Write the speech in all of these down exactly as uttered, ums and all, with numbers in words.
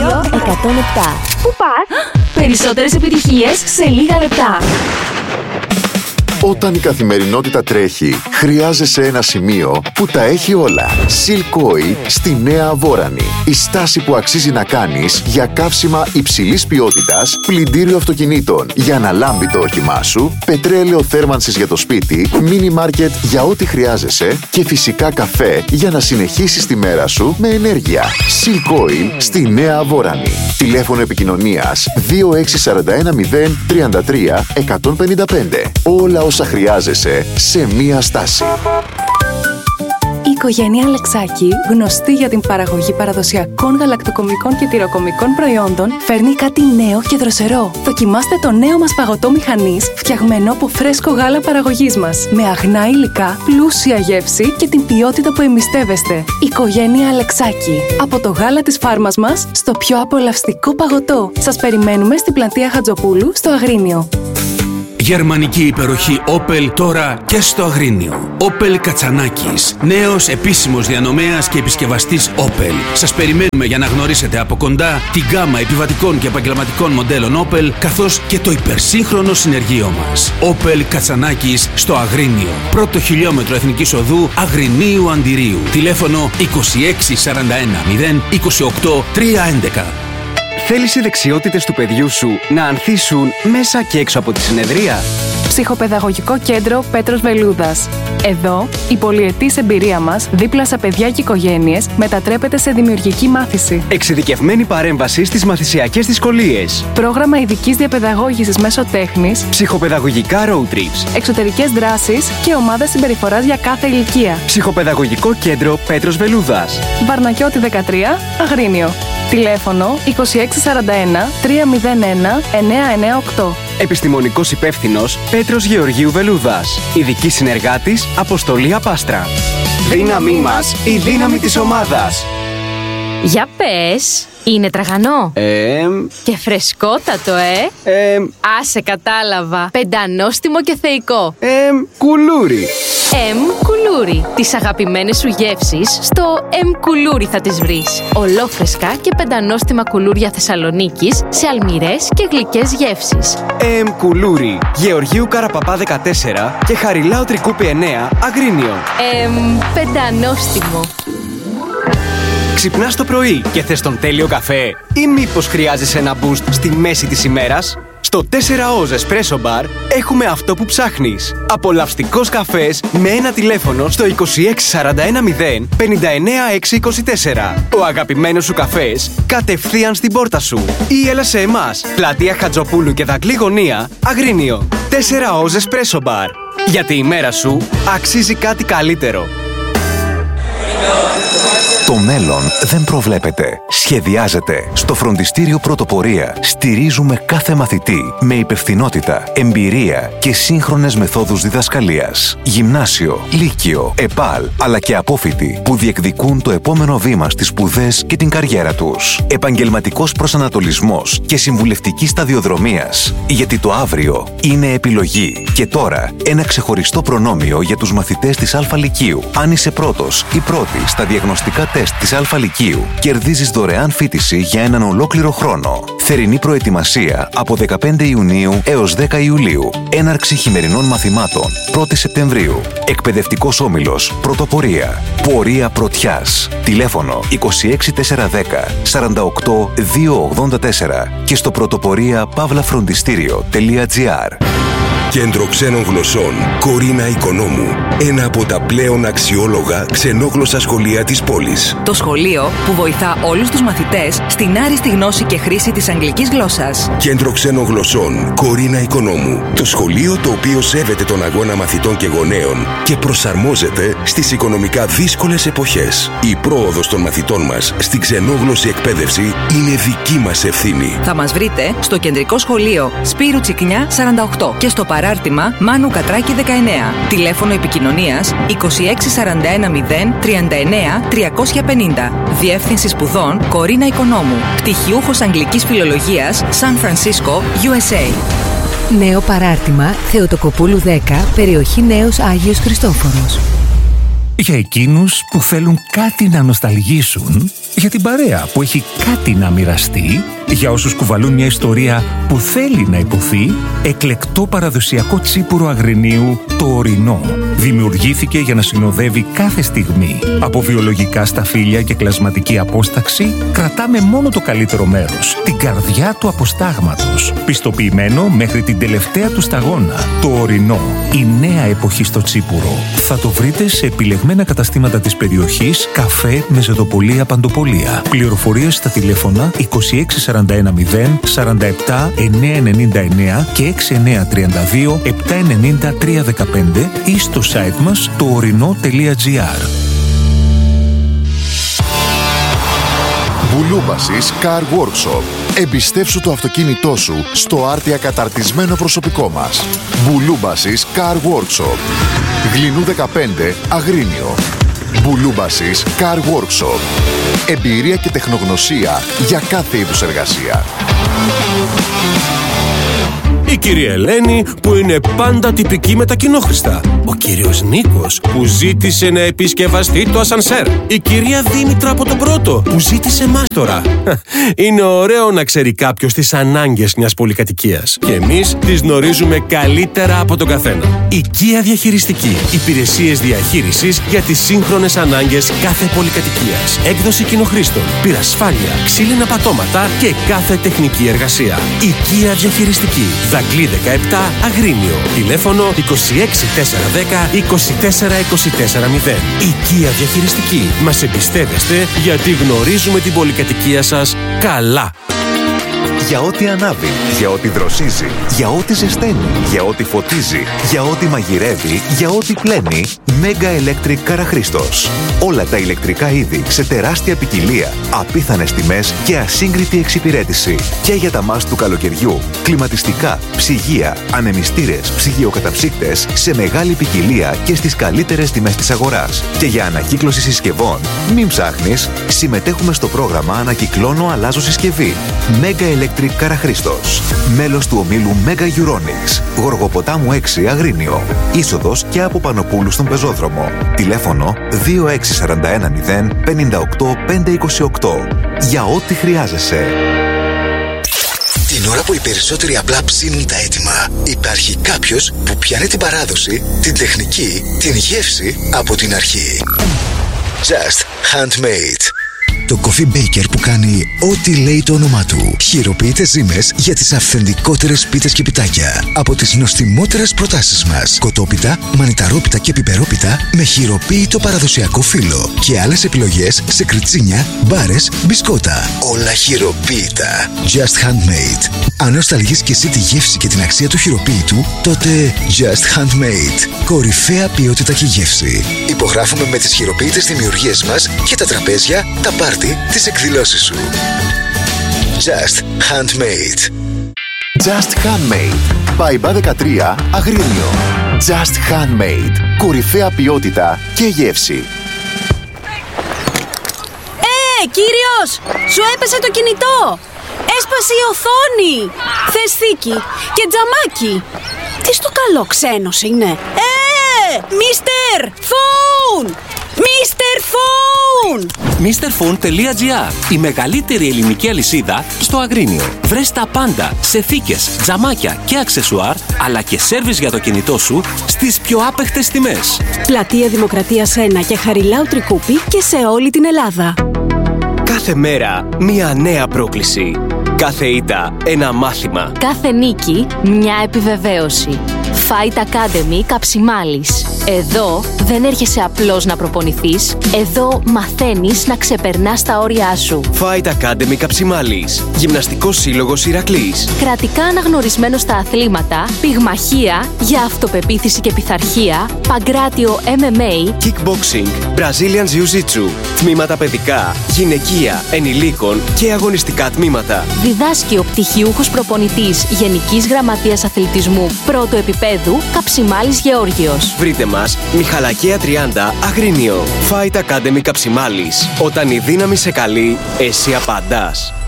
δύο εκατόν επτά. Πού πας? Περισσότερες επιτυχίες σε λίγα λεπτά. Όταν η καθημερινότητα τρέχει, χρειάζεσαι ένα σημείο που τα έχει όλα. Silk-Oil στη Νέα Αβόρανη. Η στάση που αξίζει να κάνεις για καύσιμα υψηλής ποιότητας, πλυντήριο αυτοκινήτων για να λάμπει το όχημά σου, πετρέλαιο θέρμανσης για το σπίτι, μίνι μάρκετ για ό,τι χρειάζεσαι και φυσικά καφέ για να συνεχίσεις τη μέρα σου με ενέργεια. Silk-Oil στη Νέα Αβόρανη. Τηλέφωνο επικοινωνίας δύο έξι τέσσερα ένα μηδέν τρία τρία ένα πέντε πέντε. Όλα όσα χρειάζεσαι σε μία στάση. Η οικογένεια Αλεξάκη, γνωστή για την παραγωγή παραδοσιακών γαλακτοκομικών και τυροκομικών προϊόντων, φέρνει κάτι νέο και δροσερό. Δοκιμάστε το νέο μας παγωτό μηχανής, φτιαγμένο από φρέσκο γάλα παραγωγής μας. Με αγνά υλικά, πλούσια γεύση και την ποιότητα που εμπιστεύεστε. Οικογένεια Αλεξάκη. Από το γάλα της φάρμας μας στο πιο απολαυστικό παγωτό. Σας περιμένουμε στην πλατεία Χατζοπούλου, στο Αγρίνιο. Γερμανική υπεροχή Opel τώρα και στο Αγρίνιο. Opel Κατσανάκης, νέος επίσημος διανομέας και επισκευαστής Opel. Σας περιμένουμε για να γνωρίσετε από κοντά την γκάμα επιβατικών και επαγγελματικών μοντέλων Opel, καθώς και το υπερσύγχρονο συνεργείο μας. Opel Κατσανάκης στο Αγρίνιο. Πρώτο χιλιόμετρο Εθνικής Οδού Αγρινίου Αντιρίου. Τηλέφωνο είκοσι έξι σαράντα ένα μηδέν είκοσι οκτώ τριακόσια έντεκα. Θέλεις οι δεξιότητες του παιδιού σου να ανθίσουν μέσα και έξω από τη συνεδρία? Ψυχοπαιδαγωγικό κέντρο Πέτρος Βελούδας. Εδώ, η πολυετής εμπειρία μας δίπλα σε παιδιά και οικογένειες μετατρέπεται σε δημιουργική μάθηση. Εξειδικευμένη παρέμβαση στις μαθησιακές δυσκολίες. Πρόγραμμα ειδικής διαπαιδαγώγησης μέσω τέχνης. Ψυχοπαιδαγωγικά road trips. Εξωτερικές δράσεις και ομάδες συμπεριφοράς για κάθε ηλικία. Ψυχοπαιδαγωγικό κέντρο Πέτρος Βελούδας. Βαρνακιώτη δεκατρία, Αγρίνιο. Τηλέφωνο είκοσι έξι σαράντα ένα τριακόσια ένα εννιακόσια ενενήντα οκτώ. Επιστημονικός υπεύθυνος Πέτρος Γεωργίου Βελούδας. Ειδική συνεργάτης Αποστολή Απάστρα. Δύναμή μας, η δύναμη της ομάδας. Για πες, είναι τραγανό. Ε, Και φρεσκότατο, ε. ε, Άσε, κατάλαβα. Πεντανόστιμο και θεϊκό. ε, κουλούρι. Εμ Κουλούρι. Τις αγαπημένες σου γεύσεις στο Εμ Κουλούρι θα τις βρεις. Ολόφρεσκα και πεντανόστιμα κουλούρια Θεσσαλονίκης σε αλμυρές και γλυκές γεύσεις. Εμ Κουλούρι. Γεωργίου Καραπαπά δεκατέσσερα και Χαριλάου Τρικούπη εννέα, Αγρίνιο. Εμ Πεντανόστιμο. Ξυπνάς το πρωί και θες τον τέλειο καφέ ή μήπως χρειάζεσαι ένα boost στη μέση της ημέρας? Στο τέσσερα Oz Espresso Bar έχουμε αυτό που ψάχνεις. Απολαυστικός καφές με ένα τηλέφωνο στο είκοσι έξι σαράντα ένα μηδέν πενήντα εννέα έξι είκοσι τέσσερα. Ο αγαπημένος σου καφές κατευθείαν στην πόρτα σου. Ή έλα σε εμάς, πλατεία Χατζοπούλου και Δακλή Γωνία, Αγρίνιο. τέσσερα Oz Espresso Bar. Γιατί η μέρα σου αξίζει κάτι καλύτερο. Το μέλλον δεν προβλέπεται. Σχεδιάζεται. Στο Φροντιστήριο Πρωτοπορία στηρίζουμε κάθε μαθητή με υπευθυνότητα, εμπειρία και σύγχρονες μεθόδους διδασκαλίας. Γυμνάσιο, λύκειο, ΕΠΑΛ, αλλά και απόφοιτοι που διεκδικούν το επόμενο βήμα στις σπουδές και την καριέρα τους. Επαγγελματικός προσανατολισμός και συμβουλευτική σταδιοδρομίας. Γιατί το αύριο είναι επιλογή. Και τώρα ένα ξεχωριστό προνόμιο για τους μαθητές της Α Λυκείου. Αν είσαι πρώτος ή πρώτη στα διαγνωστικά τεστ της Α Λυκείου, κερδίζεις δωρεάν φοιτηση για έναν ολόκληρο χρόνο. Θερινή προετοιμασία από δεκαπέντε Ιουνίου έως δέκα Ιουλίου. Έναρξη χειμερινών μαθημάτων πρώτη Σεπτεμβρίου. Εκπαιδευτικός όμιλος Πρωτοπορία. Πορεία πρωτιάς. Τηλέφωνο είκοσι έξι τετρακόσια δέκα σαράντα οκτώ διακόσια ογδόντα τέσσερα και στο πρωτοπορία παύλα φροντιστήριο τελεία τζι άρ. Κέντρο Ξένων Γλωσσών Κορίνα Οικονόμου. Ένα από τα πλέον αξιόλογα ξενόγλωσσα σχολεία της πόλης. Το σχολείο που βοηθά όλους τους μαθητές στην άριστη γνώση και χρήση της αγγλικής γλώσσας. Κέντρο Ξένων Γλωσσών Κορίνα Οικονόμου. Το σχολείο το οποίο σέβεται τον αγώνα μαθητών και γονέων και προσαρμόζεται στις οικονομικά δύσκολες εποχές. Η πρόοδος των μαθητών μας στην ξενόγλωση εκπαίδευση είναι δική μας ευθύνη. Θα μας βρείτε στο Κεντρικό Σχολείο Σπύρου Τσικνιά σαράντα οκτώ και στο παράρτημα Μάνου Κατράκη δεκαεννέα. Τηλέφωνο επικοινωνίας είκοσι έξι σαράντα ένα μηδέν τριάντα εννέα τριακόσια πενήντα. Διεύθυνση σπουδών Κορίνα Οικονόμου. Πτυχιούχος Αγγλικής Φιλολογίας Σαν Φρανσίσκο, γιου ες έι. Νέο παράρτημα Θεοτοκοπούλου δέκα, περιοχή Νέος Άγιος Χριστόφορος. Για εκείνους που θέλουν κάτι να νοσταλγήσουν, για την παρέα που έχει κάτι να μοιραστεί, για όσους κουβαλούν μια ιστορία που θέλει να υποθεί, εκλεκτό παραδοσιακό τσίπουρο Αγρινίου, το Ορεινό. Δημιουργήθηκε για να συνοδεύει κάθε στιγμή. Από βιολογικά σταφύλια και κλασματική απόσταξη, κρατάμε μόνο το καλύτερο μέρος, την καρδιά του αποστάγματος. Πιστοποιημένο μέχρι την τελευταία του σταγόνα. Το Ορεινό, η νέα εποχή στο τσίπουρο. Θα το βρείτε σε επιλεγμένα καταστήματα της περιοχής, καφέ, μεζεδοπολία, παντοπολία. Πληροφορίες στα τηλέφωνα είκοσι έξι σαράντα ένα μηδέν σαράντα επτά εννιακόσια ενενήντα εννέα και έξι εννιακόσια τριάντα δύο επτακόσια ενενήντα τριακόσια δεκαπέντε ή στο site μας το ορεινό τελεία τζι άρ. Μπουλούμπασης Car Workshop. Εμπιστεύσου το αυτοκίνητό σου στο άρτια καταρτισμένο προσωπικό μας. Μπουλούμπασης Car Workshop. Γλυνού δεκαπέντε, Αγρίνιο. Μπουλούμπασης Car Workshop. Εμπειρία και τεχνογνωσία για κάθε είδους εργασία. Η κυρία Ελένη που είναι πάντα τυπική με τα κοινόχρηστα. Ο κύριος Νίκος που ζήτησε να επισκευαστεί το ασανσέρ. Η κυρία Δήμητρα από τον Πρώτο που ζήτησε μάστορα. Είναι ωραίο να ξέρει κάποιος τις ανάγκες μιας πολυκατοικίας. Και εμείς τις γνωρίζουμε καλύτερα από τον καθένα. Οικία Διαχειριστική. Υπηρεσίες διαχείρισης για τις σύγχρονες ανάγκες κάθε πολυκατοικίας. Έκδοση κοινόχρηστων. Πυρασφάλεια. Ξύλινα πατώματα και κάθε τεχνική εργασία. Οικία Διαχειριστική. Δαγκλή δεκαεπτά, Αγρίνιο. Τηλέφωνο είκοσι έξι τετρακόσια δέκα είκοσι τέσσερα είκοσι τέσσερα μηδέν. Οικία Διαχειριστική. Μας εμπιστεύεστε γιατί γνωρίζουμε την πολυκατοικία σας καλά. Για ό,τι ανάβει, για ό,τι δροσίζει, για ό,τι ζεσταίνει, για ό,τι φωτίζει, για ό,τι μαγειρεύει, για ό,τι πλένει, Mega Electric Καραχρήστος. Όλα τα ηλεκτρικά είδη σε τεράστια ποικιλία, απίθανες τιμές και ασύγκριτη εξυπηρέτηση. Και για τα μάστ του καλοκαιριού, κλιματιστικά, ψυγεία, ανεμιστήρες, ψυγειοκαταψύκτες σε μεγάλη ποικιλία και στις καλύτερες τιμές της αγοράς. Και για ανακύκλωση συσκευών, μην ψάχνεις, συμμετέχουμε στο πρόγραμμα Ανακυκλώνω, αλλάζω συσκευή. Mega Electric Καραχρήστος. Μέλος του ομίλου Mega Euronics. Γοργοποτάμου έξι, Αγρίνιο. Είσοδος και από Πανοπούλου στον πεζόδρομο. Τηλέφωνο δύο έξι σαράντα ένα μηδέν πενήντα οκτώ πεντακόσια είκοσι οκτώ. Για ό,τι χρειάζεσαι. Την ώρα που οι περισσότεροι απλά ψήνουν τα έτοιμα, υπάρχει κάποιος που πιάνει την παράδοση, την τεχνική, την γεύση από την αρχή. Just Handmade. Το Coffee Baker που κάνει ό,τι λέει το όνομά του. Χειροποίητε ζύμες για τις αυθεντικότερες πίτες και πιτάκια. Από τις νοστιμότερες προτάσεις μας. Κοτόπιτα, μανιταρόπιτα και πιπερόπιτα με χειροποίητο παραδοσιακό φύλλο. Και άλλες επιλογές σε κριτσίνια, μπάρες, μπισκότα. Όλα χειροποίητα. Just Handmade. Αν νοσταλγείς και εσύ τη γεύση και την αξία του χειροποίητου, τότε Just Handmade. Κορυφαία ποιότητα και γεύση. Υπογράφουμε με τις χειροποίητες δημιουργίες μας και τα τραπέζια, τα πάρτι, τις εκδηλώσεις σου. Just Handmade. Just Handmade. Παϊμπά δεκατρία, Αγρίνιο. Just Handmade. Κορυφαία ποιότητα και γεύση. Ε, κύριος! Σου έπεσε το κινητό! Έσπασε η οθόνη! Θες θήκη και τζαμάκι! Τι στο καλό ξένος είναι! Ε, μίστερ! Φουν! μίστερ Phone! μίστερ Phone τελεία τζι άρ. Η μεγαλύτερη ελληνική αλυσίδα στο Αγρίνιο. Βρες τα πάντα σε θήκες, τζαμάκια και αξεσουάρ, αλλά και σέρβις για το κινητό σου στις πιο άπεχτες τιμές. Πλατεία Δημοκρατίας ένα και Χαριλάου Τρικούπη και σε όλη την Ελλάδα. Κάθε μέρα μία νέα πρόκληση. Κάθε ήττα ένα μάθημα. Κάθε νίκη μια επιβεβαίωση. Fight Academy Καψιμάλης. Εδώ δεν έρχεσαι απλώς να προπονηθείς. Εδώ μαθαίνεις να ξεπερνάς τα όρια σου. Fight Academy Καψιμάλης. Γυμναστικός σύλλογος Ηρακλής. Κρατικά αναγνωρισμένο στα αθλήματα, πυγμαχία για αυτοπεποίθηση και πειθαρχία, παγκράτιο εμ εμ έι, Kickboxing, Brazilian Jiu-Jitsu, τμήματα παιδικά, γυναικεία, ενηλίκων και αγωνιστικά τμήματα. Διδάσκει ο πτυχιούχος προπονητής Γενικής Γραμματείας Αθλητισμού πρώτου επίπεδου Καψιμάλης Γεώργιος. Βρείτε μας Μιχαλακία τριάντα, Αγρίνιο. Fight Academy Καψιμάλης. Όταν η δύναμη σε καλεί, εσύ απαντάς.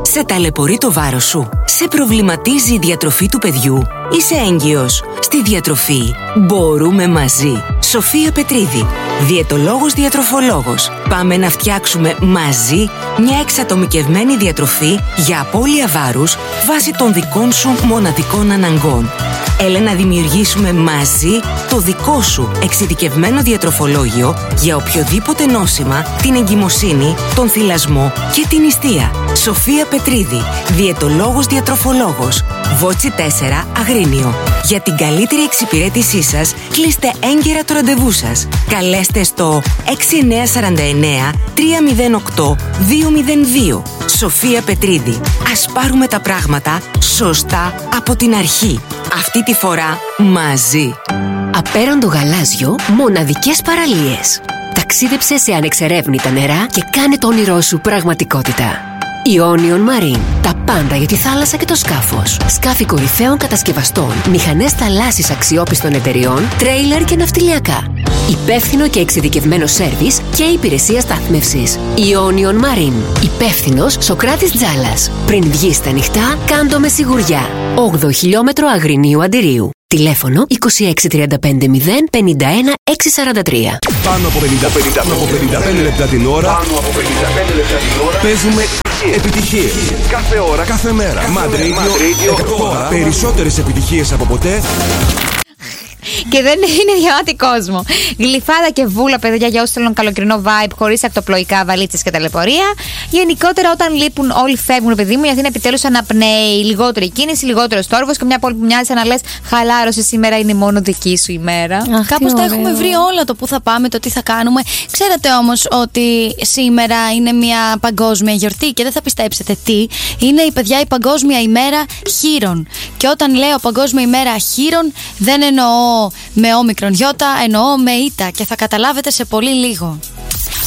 Σε ταλαιπωρεί το βάρος σου? Σε προβληματίζει η διατροφή του παιδιού? Είσαι έγκυος? Στη διατροφή μπορούμε μαζί. Σοφία Πετρίδη, διαιτολόγος διατροφολόγος. Πάμε να φτιάξουμε μαζί μια εξατομικευμένη διατροφή για απώλεια βάρους βάσει των δικών σου μοναδικών αναγκών. Έλα να δημιουργήσουμε μαζί το δικό σου εξειδικευμένο διατροφολόγιο για οποιοδήποτε νόσημα, την εγκυμοσύνη, τον θυλασμό και την νηστεία. Σοφία Πετρίδη, διαιτολόγος διατροφολόγος. Βότσι τέσσερα, Αγρίνιο. Για την καλύτερη εξυπηρέτησή σας, κλείστε έγκαιρα το ραντεβού σας. Καλέστε στο έξι εννιά τέσσερα εννιά τρία μηδέν οκτώ δύο μηδέν δύο. Σοφία Πετρίδη. Ας πάρουμε τα πράγματα σωστά από την αρχή. Αυτή τη φορά μαζί. Απέραντο γαλάζιο, μοναδικές παραλίες. Ταξίδεψε σε ανεξερεύνητα νερά και κάνε το όνειρό σου πραγματικότητα. Ionian Marine. Τα πάντα για τη θάλασσα και το σκάφος. Σκάφη κορυφαίων κατασκευαστών, μηχανές θαλάσσης αξιόπιστων εταιριών, τρέιλερ και ναυτιλιακά. Υπεύθυνο και εξειδικευμένο σέρβις και υπηρεσία στάθμευσης. Ionian Marine. Υπεύθυνος Σοκράτης Τζάλας. Πριν βγεις στα νυχτά, κάντο με σιγουριά. όγδοο χιλιόμετρο Αγρινίου Αντιρίου. Τηλέφωνο είκοσι έξι τριάντα πέντε μηδέν πενήντα ένα έξι σαράντα τρία. Πάνω από πενήντα πέντε λεπτά την ώρα. Πάνω από πενήντα πέντε λεπτά την ώρα. Παίζουμε επιτυχίες. Κάθε ώρα, κάθε μέρα. Mad Radio. Τώρα περισσότερες επιτυχίες από ποτέ. Και δεν είναι γεμάτη κόσμο. Γλυφάδα και βούλα, παιδιά, για όσοι θέλουν καλοκαιρινό vibe, χωρίς ακτοπλοϊκά, βαλίτσες και ταλαιπωρία. Γενικότερα, όταν λείπουν, όλοι φεύγουν, παιδί μου, η Αθήνα επιτέλους αναπνέει. Λιγότερη κίνηση, λιγότερο στόρβος και μια πόλη που μοιάζει να λες χαλάρωσε, σήμερα είναι μόνο δική σου ημέρα. Κάπως τα έχουμε βρει όλα, το που θα πάμε, το τι θα κάνουμε. Ξέρετε όμως ότι σήμερα είναι μια παγκόσμια γιορτή και δεν θα πιστέψετε τι. Είναι η παιδιά η Παγκόσμια ημέρα χείρων. Και όταν λέω Παγκόσμια ημέρα χείρων, δεν εννοώ με όμικρον γιώτα, εννοώ με ήτα και θα καταλάβετε σε πολύ λίγο.